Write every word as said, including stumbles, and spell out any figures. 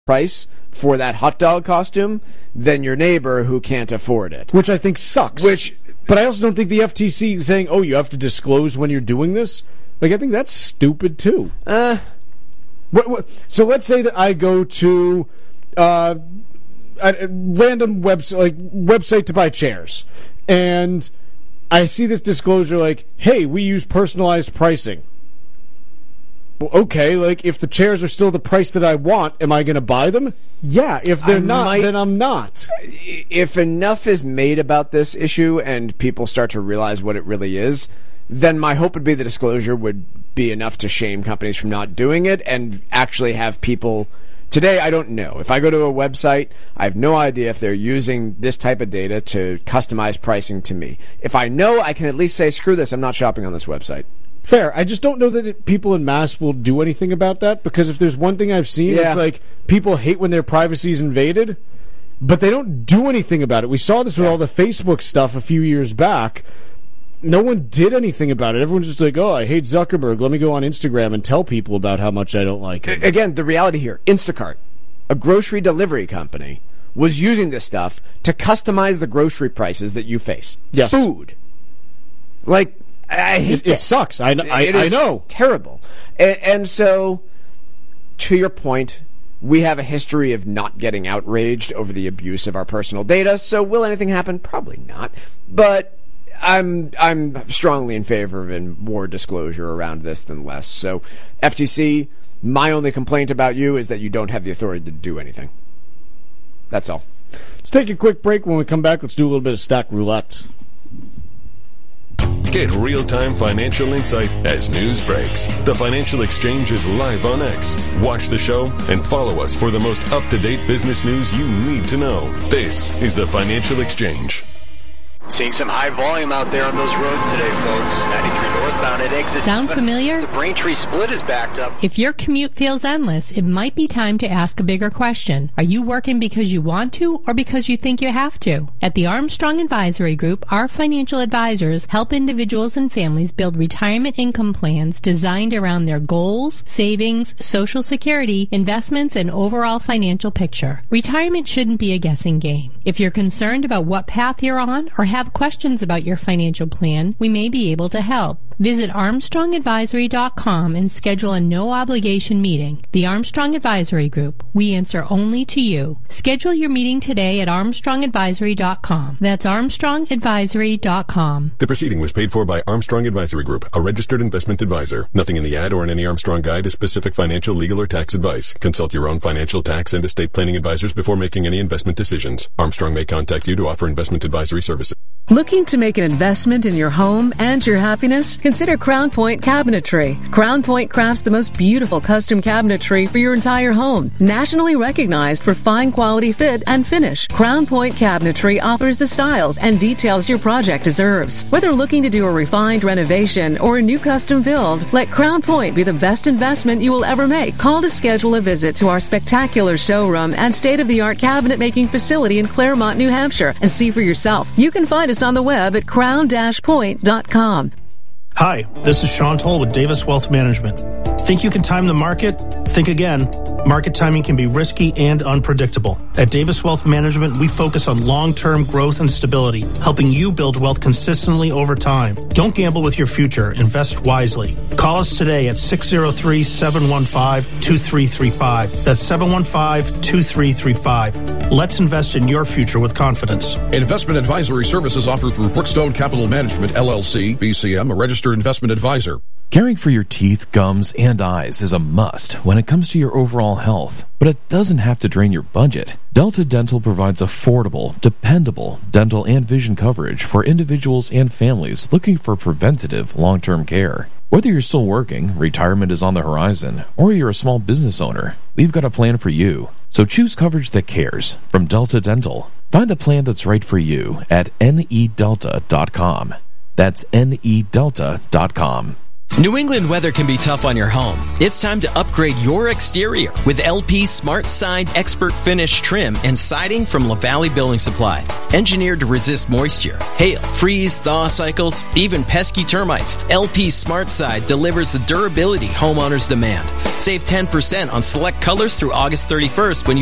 price for that hot dog costume than your neighbor who can't afford it. Which I think sucks. Which, but I also don't think the F T C is saying, oh, you have to disclose when you're doing this. Like, I think that's stupid, too. Uh, what, what, so let's say that I go to uh, a, a random website, like, website to buy chairs, and I see this disclosure like, hey, we use personalized pricing. Well, okay, like, if the chairs are still the price that I want, am I going to buy them? Yeah, if they're I not, might, then I'm not. If enough is made about this issue and people start to realize what it really is, then my hope would be the disclosure would be enough to shame companies from not doing it and actually have people... Today, I don't know. If I go to a website, I have no idea if they're using this type of data to customize pricing to me. If I know, I can at least say, screw this, I'm not shopping on this website. Fair. I just don't know that it, people in mass will do anything about that, because if there's one thing I've seen, yeah. it's like people hate when their privacy is invaded, but they don't do anything about it. We saw this with yeah. all the Facebook stuff a few years back. No one did anything about it. Everyone's just like, oh, I hate Zuckerberg. Let me go on Instagram and tell people about how much I don't like him. Again, the reality here, Instacart, a grocery delivery company, was using this stuff to customize the grocery prices that you face. Yes. Food. Like, I hate it. It sucks. I, I, it is I know. Terrible. And, and so, to your point, we have a history of not getting outraged over the abuse of our personal data. So will anything happen? Probably not. But I'm I'm strongly in favor of more disclosure around this than less. So, F T C, my only complaint about you is that you don't have the authority to do anything. That's all. Let's take a quick break. When we come back, let's do a little bit of Stack Roulette. Get real-time financial insight as news breaks. The Financial Exchange is live on X. Watch the show and follow us for the most up-to-date business news you need to know. This is the Financial Exchange. Seeing some high volume out there on those roads today, folks. ninety-three northbound at exit. Sound familiar? The Braintree split is backed up. If your commute feels endless, it might be time to ask a bigger question. Are you working because you want to or because you think you have to? At the Armstrong Advisory Group, our financial advisors help individuals and families build retirement income plans designed around their goals, savings, Social Security, investments, and overall financial picture. Retirement shouldn't be a guessing game. If you're concerned about what path you're on or have questions about your financial plan, we may be able to help. Visit Armstrong Advisory dot com and schedule a no-obligation meeting. The Armstrong Advisory Group. We answer only to you. Schedule your meeting today at Armstrong Advisory dot com. That's Armstrong Advisory dot com. The proceeding was paid for by Armstrong Advisory Group, a registered investment advisor. Nothing in the ad or in any Armstrong guide is specific financial, legal, or tax advice. Consult your own financial, tax, and estate planning advisors before making any investment decisions. Armstrong may contact you to offer investment advisory services. Looking to make an investment in your home and your happiness? Consider Crown Point Cabinetry. Crown Point crafts the most beautiful custom cabinetry for your entire home. Nationally recognized for fine quality fit and finish, Crown Point Cabinetry offers the styles and details your project deserves. Whether looking to do a refined renovation or a new custom build, let Crown Point be the best investment you will ever make. Call to schedule a visit to our spectacular showroom and state-of-the-art cabinet making facility in Claremont, New Hampshire, and see for yourself. You can find us on the web at crown dash point dot com. Hi, this is Sean Toll with Davis Wealth Management. Think you can time the market? Think again. Market timing can be risky and unpredictable. At Davis Wealth Management, we focus on long-term growth and stability, helping you build wealth consistently over time. Don't gamble with your future. Invest wisely. Call us today at six oh three, seven one five, two three three five. That's seven one five, two three three five. Let's invest in your future with confidence. Investment advisory services offered through Brookstone Capital Management, L L C, B C M, a registered investment advisor. Caring for your teeth, gums, and eyes is a must when it comes to your overall health, but it doesn't have to drain your budget. Delta Dental provides affordable, dependable dental and vision coverage for individuals and families looking for preventative long-term care. Whether you're still working, retirement is on the horizon, or you're a small business owner, we've got a plan for you. So choose coverage that cares from Delta Dental. Find the plan that's right for you at N E delta dot com. That's N E delta dot com. New England weather can be tough on your home. It's time to upgrade your exterior with L P Smart Side Expert Finish trim and siding from LaValle Building Supply. Engineered to resist moisture, hail, freeze, thaw cycles, even pesky termites, L P Smart Side delivers the durability homeowners demand. Save ten percent on select colors through August thirty-first when you